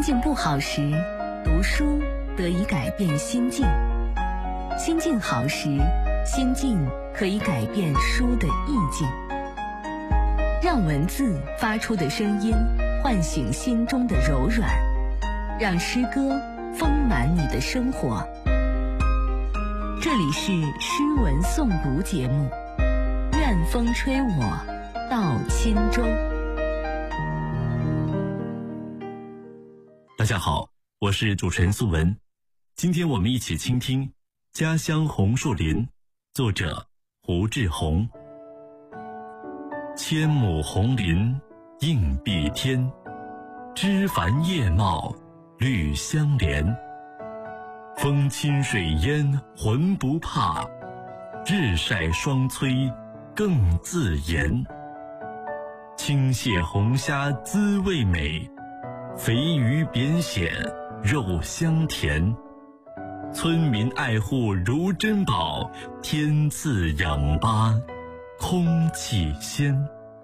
心境不好时，读书得以改变心境；心境好时，心境可以改变书的意境。让文字发出的声音唤醒心中的柔软，让诗歌丰满你的生活。这里是诗文诵读节目，愿风吹我到轻舟。 大家好，我是主持人苏文。今天我们一起倾听《家乡红树林》，作者胡志宏。千亩红林映碧天，枝繁叶茂绿相连。风侵水淹浑不怕，日晒霜催更自严。青蟹红虾滋味美，肥鱼扁蚬肉香甜。村民爱护如珍宝，天赐氧吧空气鲜。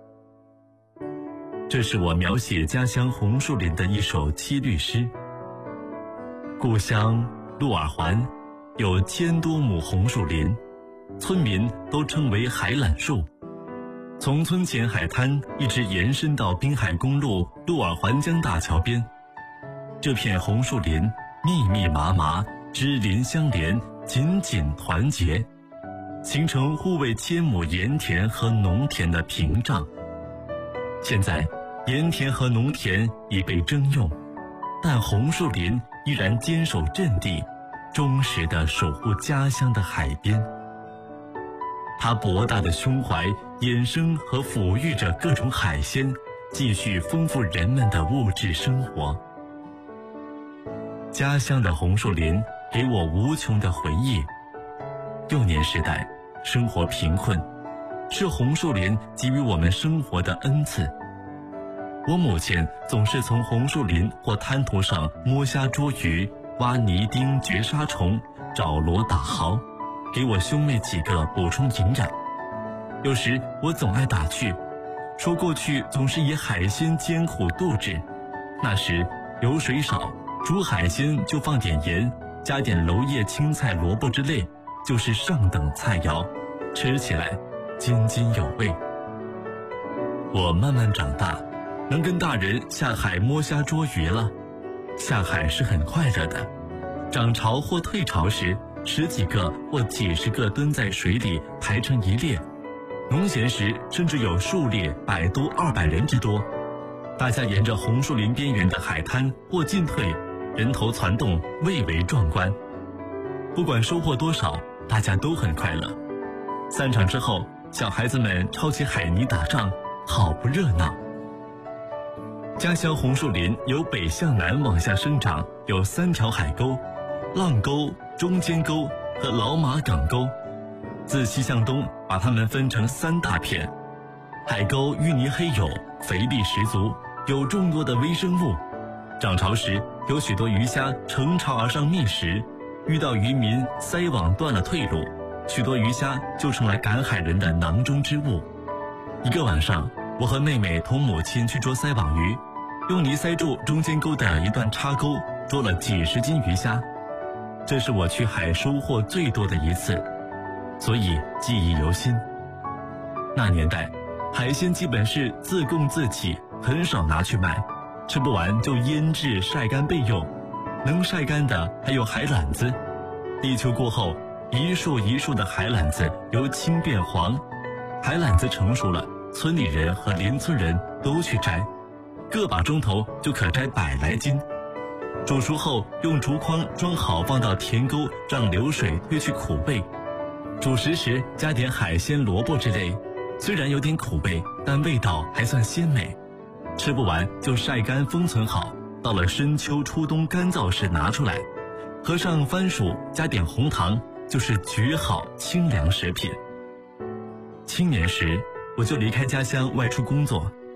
这是我描写家乡红树林的一首七律诗。故乡鹿耳环有1000多亩红树林，村民都称为海榄树。从村前海滩一直延伸到滨海公路鹿耳环江大桥边，这片红树林密密麻麻，枝林相连，紧紧团结，形成护卫千亩盐田和农田的屏障。现在盐田和农田已被征用，但红树林依然坚守阵地，忠实地守护家乡的海边。它博大的胸怀衍生和抚育着各种海鲜，继续丰富人们的物质生活。家乡的红树林给我无穷的回忆。幼年时代生活贫困，是红树林给予我们生活的恩赐。我母亲总是从红树林或滩涂上摸虾捉鱼，挖泥丁掘沙虫，找螺打蚝，给我兄妹几个补充营养。有时我总爱打趣，说过去总是以海鲜艰苦度日，那时油水少，煮海鲜就放点盐，加点楼叶青菜萝卜之类，就是上等菜肴，吃起来津津有味。我慢慢长大，能跟大人下海摸虾捉鱼了。下海是很快乐的，涨潮或退潮时，10几个或几十个蹲在水里排成一列，农闲时甚至有数列100多200人之多。大家沿着红树林边缘的海滩或进退，人头攒动，蔚为壮观。不管收获多少，大家都很快乐。散场之后，小孩子们抄起海泥打仗，好不热闹。家乡红树林由北向南往下生长，有3条海沟：浪沟、中间沟和老马港沟。自西向东，把它们分成3大片。海沟淤泥黑黝，肥力十足，有众多的微生物。涨潮时，有许多鱼虾乘潮而上觅食，遇到渔民塞网断了退路，许多鱼虾就成了赶海人的囊中之物。一个晚上，我和妹妹同母亲去捉塞网鱼，用泥塞住中间沟的一段插沟，捉了几10斤鱼虾。这是我去海收获最多的一次，所以记忆犹新。那年代，海鲜基本是自供自给，很少拿去卖，吃不完就腌制晒干备用。能晒干的还有海榄子。立秋过后，一束一束的海榄子由青变黄，海榄子成熟了，村里人和邻村人都去摘，个把钟头就可摘100来斤。煮熟后用竹筐装好，放到田沟，让流水退去苦味。煮食时加点海鲜萝卜之类，虽然有点苦味，但味道还算鲜美。吃不完就晒干封存好，到了深秋初冬干燥时拿出来，和上番薯，加点红糖，就是绝好清凉食品。青年时我就离开家乡外出工作，